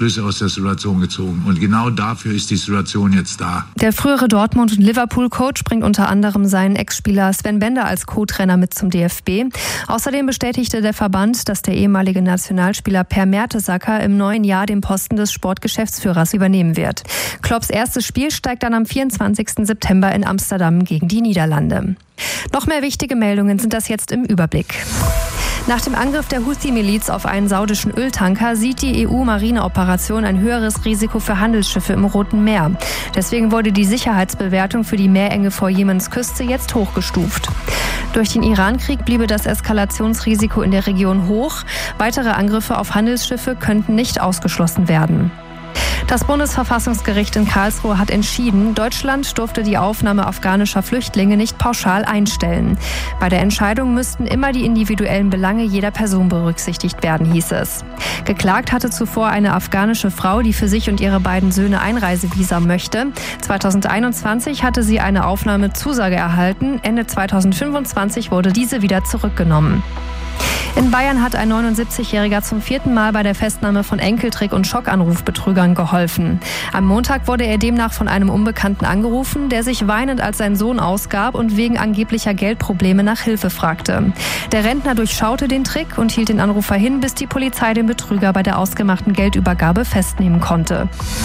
Schlüsse aus der Situation gezogen. Und genau dafür ist die Situation jetzt da. Der frühere Dortmund- und Liverpool-Coach bringt unter anderem seinen Ex-Spieler Sven Bender als Co-Trainer mit zum DFB. Außerdem bestätigte der Verband, dass der ehemalige Nationalspieler Per Mertesacker im neuen Jahr den Posten des Sportgeschäftsführers übernehmen wird. Klopps erstes Spiel steigt dann am 24. September in Amsterdam gegen die Niederlande. Noch mehr wichtige Meldungen sind das jetzt im Überblick. Nach dem Angriff der Houthi-Miliz auf einen saudischen Öltanker sieht die EU-Marineoperation ein höheres Risiko für Handelsschiffe im Roten Meer. Deswegen wurde die Sicherheitsbewertung für die Meerenge vor Jemens Küste jetzt hochgestuft. Durch den Iran-Krieg bliebe das Eskalationsrisiko in der Region hoch. Weitere Angriffe auf Handelsschiffe könnten nicht ausgeschlossen werden. Das Bundesverfassungsgericht in Karlsruhe hat entschieden, Deutschland durfte die Aufnahme afghanischer Flüchtlinge nicht pauschal einstellen. Bei der Entscheidung müssten immer die individuellen Belange jeder Person berücksichtigt werden, hieß es. Geklagt hatte zuvor eine afghanische Frau, die für sich und ihre beiden Söhne Einreisevisa möchte. 2021 hatte sie eine Aufnahmezusage erhalten. Ende 2025 wurde diese wieder zurückgenommen. In Bayern hat ein 79-Jähriger zum 4. Mal bei der Festnahme von Enkeltrick- und Schockanrufbetrügern geholfen. Am Montag wurde er demnach von einem Unbekannten angerufen, der sich weinend als sein Sohn ausgab und wegen angeblicher Geldprobleme nach Hilfe fragte. Der Rentner durchschaute den Trick und hielt den Anrufer hin, bis die Polizei den Betrüger bei der ausgemachten Geldübergabe festnehmen konnte.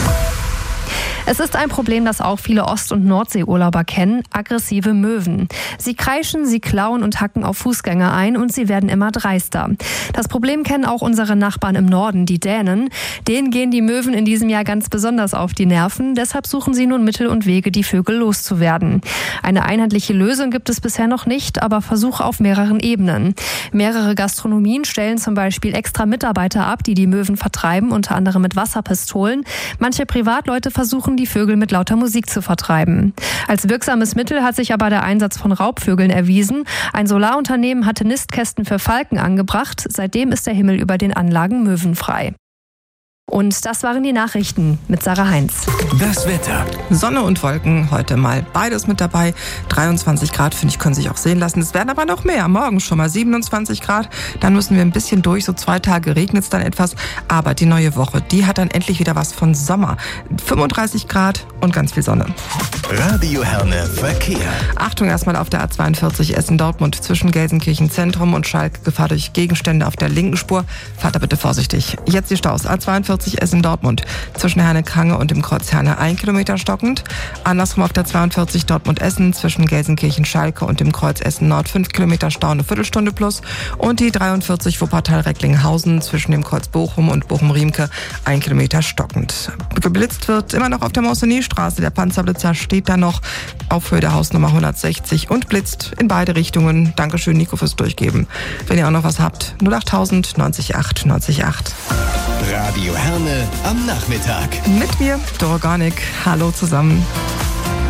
Es ist ein Problem, das auch viele Ost- und Nordseeurlauber kennen: aggressive Möwen. Sie kreischen, sie klauen und hacken auf Fußgänger ein und sie werden immer dreister. Das Problem kennen auch unsere Nachbarn im Norden, die Dänen. Denen gehen die Möwen in diesem Jahr ganz besonders auf die Nerven. Deshalb suchen sie nun Mittel und Wege, die Vögel loszuwerden. Eine einheitliche Lösung gibt es bisher noch nicht, aber Versuche auf mehreren Ebenen. Mehrere Gastronomien stellen zum Beispiel extra Mitarbeiter ab, die die Möwen vertreiben, unter anderem mit Wasserpistolen. Manche Privatleute versuchen, die Vögel mit lauter Musik zu vertreiben. Als wirksames Mittel hat sich aber der Einsatz von Raubvögeln erwiesen. Ein Solarunternehmen hatte Nistkästen für Falken angebracht. Seitdem ist der Himmel über den Anlagen möwenfrei. Und das waren die Nachrichten mit Sarah Heinz. Das Wetter. Sonne und Wolken, heute mal beides mit dabei. 23 Grad, finde ich, können sich auch sehen lassen. Es werden aber noch mehr. Morgen schon mal 27 Grad. Dann müssen wir ein bisschen durch. So 2 Tage regnet es dann etwas. Aber die neue Woche, die hat dann endlich wieder was von Sommer. 35 Grad und ganz viel Sonne. Radio Herne Verkehr. Achtung erstmal auf der A42 Essen-Dortmund zwischen Gelsenkirchen Zentrum und Schalke. Gefahr durch Gegenstände auf der linken Spur. Fahrt da bitte vorsichtig. Jetzt die Staus. A42 Essen-Dortmund zwischen Herne-Krange und dem Kreuz Herne 1 Kilometer stockend. Andersrum auf der 42 Dortmund-Essen zwischen Gelsenkirchen-Schalke und dem Kreuz Essen-Nord 5 Kilometer Stau, eine Viertelstunde plus. Und die 43 Wuppertal-Recklinghausen zwischen dem Kreuz Bochum und Bochum-Riemke 1 Kilometer stockend. Geblitzt wird immer noch auf der Maussonierstraße. Der Panzerblitzer steht da noch auf Höhe der Hausnummer 160 und blitzt in beide Richtungen. Dankeschön, Nico, fürs Durchgeben. Wenn ihr auch noch was habt, 08000 90 8 90 8. Radio Herne am Nachmittag. Mit mir, Doro Gornik. Hallo zusammen.